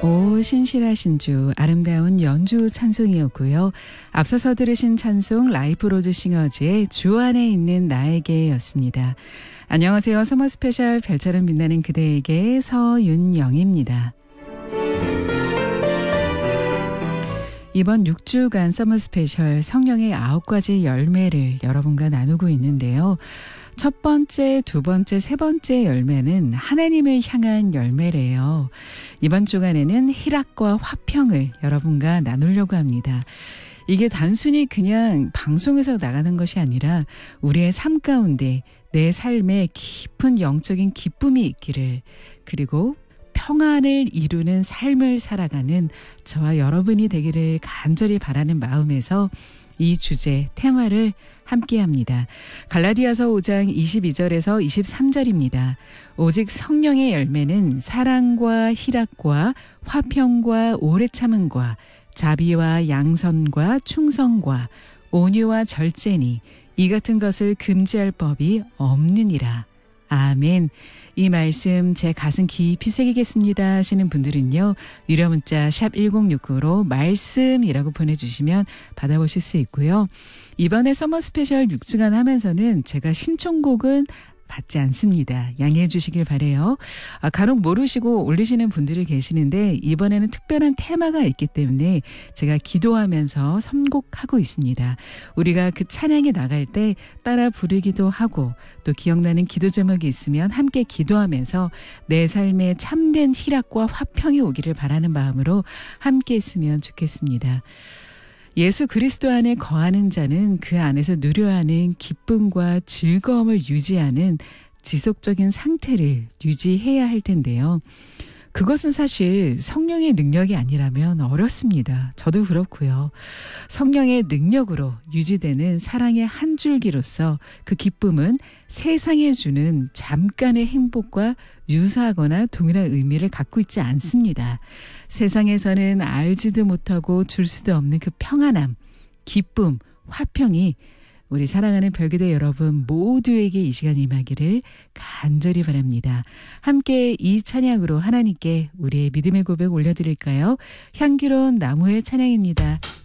오 신실하신 주 아름다운 연주 찬송이었고요. 앞서서 들으신 찬송 라이프로드 싱어즈의 주 안에 있는 나에게였습니다. 안녕하세요. 서머 스페셜 별처럼 빛나는 그대에게 서윤영입니다. 이번 6주간 서머 스페셜 성령의 9가지 열매를 여러분과 나누고 있는데요. 첫 번째, 두 번째, 세 번째 열매는 하나님을 향한 열매래요. 이번 주간에는 희락과 화평을 여러분과 나누려고 합니다. 이게 단순히 그냥 방송에서 나가는 것이 아니라 우리의 삶 가운데 내 삶에 깊은 영적인 기쁨이 있기를, 그리고 평안을 이루는 삶을 살아가는 저와 여러분이 되기를 간절히 바라는 마음에서 이 주제, 테마를 함께합니다. 갈라디아서 5장 22절에서 23절입니다. 오직 성령의 열매는 사랑과 희락과 화평과 오래 참음과 자비와 양선과 충성과 온유와 절제니 이 같은 것을 금지할 법이 없느니라. 아멘. 이 말씀 제 가슴 깊이 새기겠습니다 하시는 분들은요. 유료 문자 샵 1069로 말씀이라고 보내주시면 받아보실 수 있고요. 이번에 서머 스페셜 6주간 하면서는 제가 신청곡은 받지 않습니다. 양해해 주시길 바라요. 간혹 모르시고 올리시는 분들이 계시는데 이번에는 특별한 테마가 있기 때문에 제가 기도하면서 선곡하고 있습니다. 우리가 그 찬양에 나갈 때 따라 부르기도 하고 또 기억나는 기도 제목이 있으면 함께 기도하면서 내 삶에 참된 희락과 화평이 오기를 바라는 마음으로 함께 했으면 좋겠습니다. 예수 그리스도 안에 거하는 자는 그 안에서 누려야 하는 기쁨과 즐거움을 유지하는 지속적인 상태를 유지해야 할 텐데요. 그것은 사실 성령의 능력이 아니라면 어렵습니다. 저도 그렇고요. 성령의 능력으로 유지되는 사랑의 한 줄기로서 그 기쁨은 세상에 주는 잠깐의 행복과 유사하거나 동일한 의미를 갖고 있지 않습니다. 세상에서는 알지도 못하고 줄 수도 없는 그 평안함, 기쁨, 화평이 우리 사랑하는 별기대 여러분 모두에게 이 시간 임하기를 간절히 바랍니다. 함께 이 찬양으로 하나님께 우리의 믿음의 고백 올려드릴까요? 향기로운 나무의 찬양입니다.